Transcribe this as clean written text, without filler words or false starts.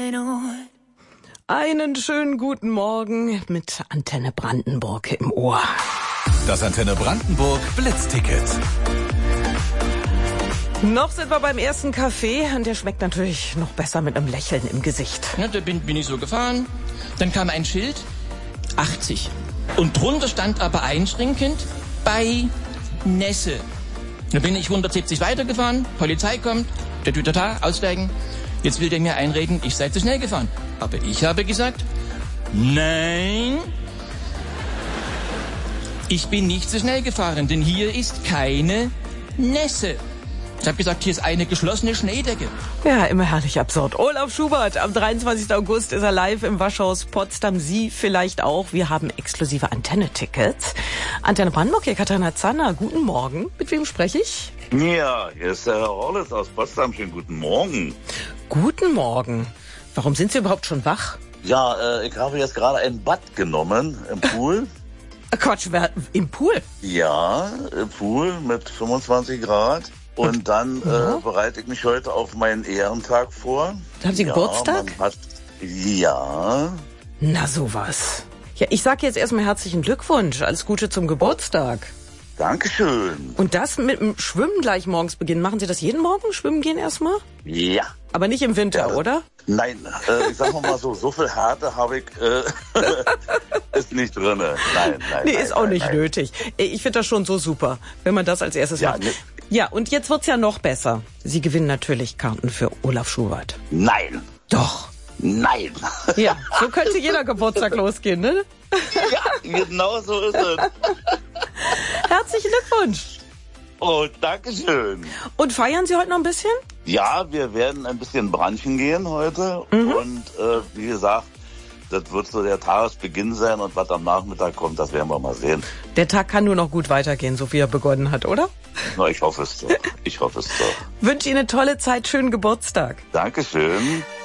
Einen schönen guten Morgen mit Antenne Brandenburg im Ohr. Das Antenne Brandenburg Blitzticket. Noch sind wir beim ersten Kaffee und der schmeckt natürlich noch besser mit einem Lächeln im Gesicht. Ja, da bin ich so gefahren, dann kam ein Schild, 80. Und drunter stand aber einschränkend, bei Nässe. Da bin ich 170 weitergefahren, Polizei kommt, der Tütata, aussteigen. Jetzt will der mir einreden, ich sei zu schnell gefahren. Aber ich habe gesagt, nein, ich bin nicht zu schnell gefahren, denn hier ist keine Nässe. Ich habe gesagt, hier ist eine geschlossene Schneedecke. Ja, immer herrlich absurd. Olaf Schubert, am 23. August ist er live im Waschhaus Potsdam. Sie vielleicht auch. Wir haben exklusive Antenne-Tickets. Antenne Brandenburg, hier Katharina Zanner. Guten Morgen. Mit wem spreche ich? Ja, hier ist der Herr Orles aus Potsdam. Schönen guten Morgen. Guten Morgen. Warum sind Sie überhaupt schon wach? Ja, ich habe jetzt gerade ein Bad genommen im Pool. Quatsch, im Pool? Ja, im Pool mit 25 Grad. Und dann bereite ich mich heute auf meinen Ehrentag vor. Haben Sie Geburtstag? Ja. Na sowas. Ja, ich sage jetzt erstmal herzlichen Glückwunsch. Alles Gute zum Geburtstag. Dankeschön. Und das mit dem Schwimmen gleich morgens beginnen. Machen Sie das jeden Morgen? Schwimmen gehen erstmal? Ja. Aber nicht im Winter, ja, oder? Nein, ich sag mal so viel Härte habe ich ist nicht drin. Nein. Nee, ist auch nicht nötig. Ich finde das schon so super, wenn man das als erstes macht. Ne. Ja, und jetzt wird's ja noch besser. Sie gewinnen natürlich Karten für Olaf Schubert. Nein. Doch. Nein. Ja, so könnte jeder Geburtstag losgehen, ne? Ja, genau so ist es. Herzlichen Glückwunsch. Oh, dankeschön. Und feiern Sie heute noch ein bisschen? Ja, wir werden ein bisschen branchen gehen heute. Und wie gesagt, das wird so der Tagesbeginn sein. Und was am Nachmittag kommt, das werden wir mal sehen. Der Tag kann nur noch gut weitergehen, so wie er begonnen hat, oder? Na, ich hoffe es doch. Ich hoffe es doch. Wünsche Ihnen eine tolle Zeit, schönen Geburtstag. Dankeschön.